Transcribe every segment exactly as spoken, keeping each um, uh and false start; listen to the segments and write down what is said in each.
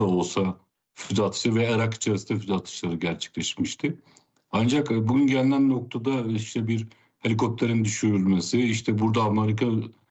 olsa füze atışları ve Irak içerisinde füze atışları gerçekleşmişti. Ancak e, bugün gelinen noktada işte bir helikopterin düşürülmesi, işte burada Amerika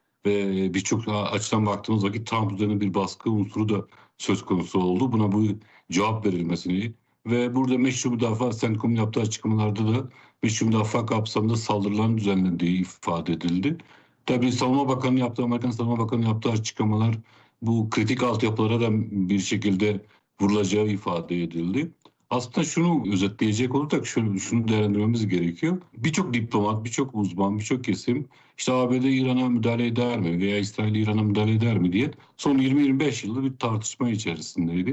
ve birçok açıdan baktığımız vakit Trump üzerine bir baskı unsuru da söz konusu oldu. Buna bu cevap verilmesini ve burada meşru müdafaa Centcom'un yaptığı açıklamalarda da meşru müdafaa kapsamında saldırıların düzenlendiği ifade edildi. Tabii Savunma Bakanı yaptığı, Amerikan Savunma Bakanı yaptığı açıklamalar bu kritik altyapılara da bir şekilde vurulacağı ifade edildi. Aslında şunu özetleyecek olursak şunu, şunu değerlendirmemiz gerekiyor. Birçok diplomat, birçok uzman, birçok kesim işte A B D İran'a müdahale eder mi veya İsrail İran'a müdahale eder mi diye son yirmi yirmi beş yılda bir tartışma içerisindeydi.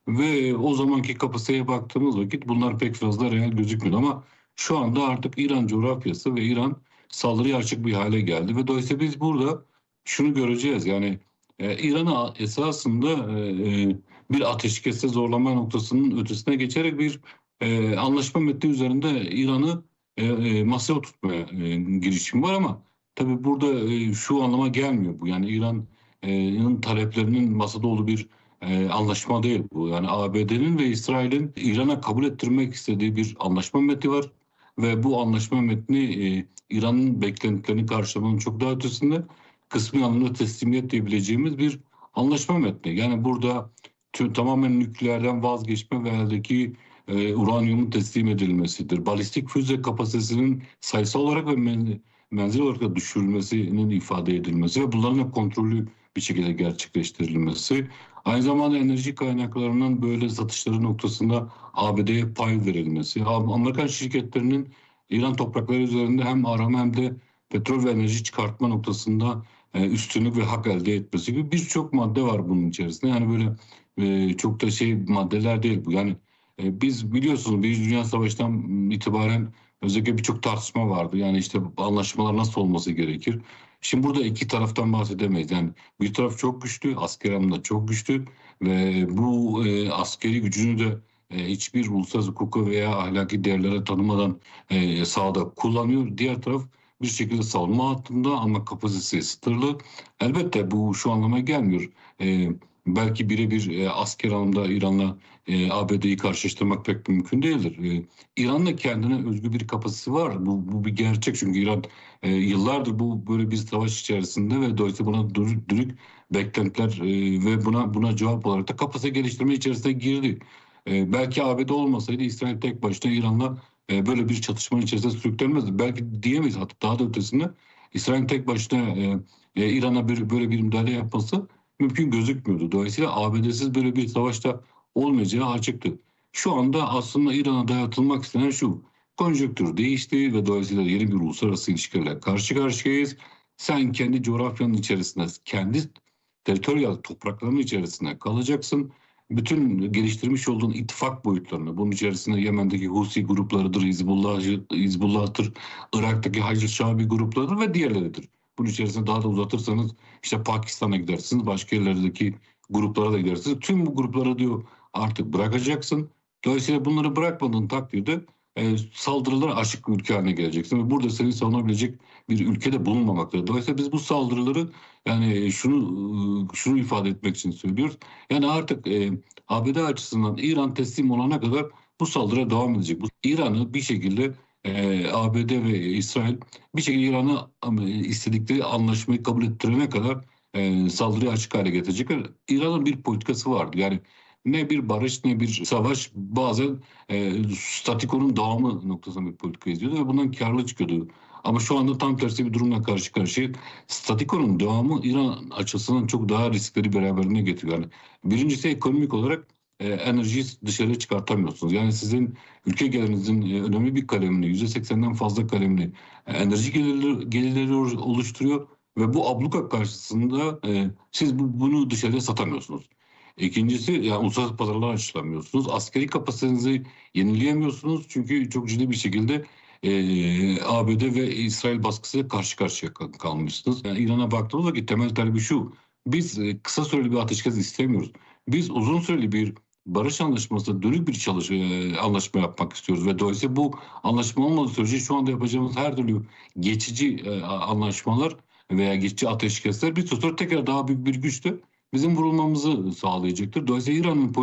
Ve o zamanki kapasiteye baktığımız vakit bunlar pek fazla real gözükmüyor ama şu anda artık İran coğrafyası ve İran saldırıya açık bir hale geldi ve dolayısıyla biz burada şunu göreceğiz yani e, İran'a esasında e, e, bir ateşkese zorlama noktasının ötesine geçerek bir e, anlaşma metni üzerinde İran'ı e, e, masaya tutmaya e, girişim var ama tabii burada e, şu anlama gelmiyor bu. Yani İran'ın taleplerinin masada olduğu bir e, anlaşma değil bu. Yani A B D'nin ve İsrail'in İran'a kabul ettirmek istediği bir anlaşma metni var ve bu anlaşma metni e, İran'ın beklentilerini karşılamanın çok daha ötesinde kısmi anlamda teslimiyet diyebileceğimiz bir anlaşma metni. Yani burada tüm, tamamen nükleerden vazgeçme ve eldeki e, uranyumun teslim edilmesidir. Balistik füze kapasitesinin sayısal olarak ve men, menzil olarak da düşürülmesinin ifade edilmesi ve bunların da kontrollü bir şekilde gerçekleştirilmesi. Aynı zamanda enerji kaynaklarının böyle satışları noktasında A B D'ye pay verilmesi. Amerikan şirketlerinin İran toprakları üzerinde hem arama hem de petrol ve enerji çıkartma noktasında e, üstünlük ve hak elde etmesi gibi birçok madde var bunun içerisinde. Yani böyle e, çok da şey maddeler değil bu. Yani e, biz biliyorsunuz Birinci Dünya Savaşı'ndan itibaren özellikle birçok tartışma vardı. Yani işte anlaşmalar nasıl olması gerekir? Şimdi burada iki taraftan bahsedemeyiz. Yani bir taraf çok güçlü, asker anlamda çok güçlü ve bu e, askeri gücünü de e, hiçbir uluslararası hukuka veya ahlaki değerlere tanımadan e, sahada kullanıyor. Diğer taraf bir şekilde savunma hattında ama kapasitesi sınırlı. Elbette bu şu anlama gelmiyor. E, belki birebir e, asker anlamda İran'la e, A B D'yi karşılaştırmak pek mümkün değildir. E, İran'da kendine özgü bir kapasitesi var. Bu, bu bir gerçek çünkü İran e, yıllardır bu böyle bir savaş içerisinde ve dolayısıyla buna dürük, dürük beklentiler e, ve buna buna cevap olarak da kapasite geliştirme içerisine girdi. E, belki A B D olmasaydı İsrail tek başına İran'la e, böyle bir çatışmanın içerisine sürüklenmezdi. Belki diyemeyiz hatta daha da ötesinde İsrail tek başına e, e, İran'a bir, böyle bir müdahale yapması mümkün gözükmüyordu. Dolayısıyla A B D'siz böyle bir savaşta olmayacağı açıktı. Şu anda aslında İran'a dayatılmak istenen şu. Konjonktür değişti ve dolayısıyla yeni bir uluslararası ilişkilerle karşı karşıyayız. Sen kendi coğrafyanın içerisinde, kendi teritoryal topraklarının içerisinde kalacaksın. Bütün geliştirmiş olduğun ittifak boyutlarını, bunun içerisinde Yemen'deki Husi gruplarıdır, Hizbullah, Hizbullah'tır, Irak'taki Haçlı Şabi gruplarıdır ve diğerleridir. Bunun içerisinde daha da uzatırsanız işte Pakistan'a gidersiniz, başka yerlerdeki gruplara da gidersiniz. Tüm bu grupları diyor artık bırakacaksın. Dolayısıyla bunları bırakmadığın takdirde e, saldırılara açık bir ülke haline geleceksin. Ve burada seni savunabilecek bir ülkede bulunmamaktadır. Dolayısıyla biz bu saldırıları yani şunu şunu ifade etmek için söylüyoruz. Yani artık e, A B D açısından İran teslim olana kadar bu saldırı devam edecek. Bu İran'ı bir şekilde e, A B D ve İsrail bir şekilde İran'ı e, istedikleri anlaşmayı kabul ettirene kadar e, saldırıya açık hale getirecekler. İran'ın bir politikası vardı. Yani ne bir barış ne bir savaş bazen e, statikonun devamı noktasında bir politika izliyordu ve bundan karlı çıkıyordu. Ama şu anda tam tersi bir durumla karşı karşıya. Statikonun devamı İran açısından çok daha riskleri beraberine getiriyor. Yani birincisi ekonomik olarak e, enerjiyi dışarı çıkartamıyorsunuz. Yani sizin ülke gelirinizin e, önemli bir kalemini, yüzde seksenden fazla kalemini e, enerji gelirleri, gelirleri oluşturuyor ve bu abluka karşısında e, siz bu, bunu dışarıya satamıyorsunuz. İkincisi yani uluslararası pazarlara açılamıyorsunuz. Askeri kapasitenizi yenileyemiyorsunuz çünkü çok ciddi bir şekilde e, A B D ve İsrail baskısıyla karşı karşıya kal- kalmışsınız. Yani İran'a baktığımız vakit temel talebi şu. Biz e, kısa süreli bir ateşkes istemiyoruz. Biz uzun süreli bir barış anlaşması, dönük bir çalış e, anlaşma yapmak istiyoruz ve dolayısıyla bu anlaşma olmadığı sürece şu anda yapacağımız her türlü geçici e, anlaşmalar veya geçici ateşkesler bir süre sonra tekrar daha büyük bir güçle bizim vurulmamızı sağlayacaktır. Dolayısıyla İran'ın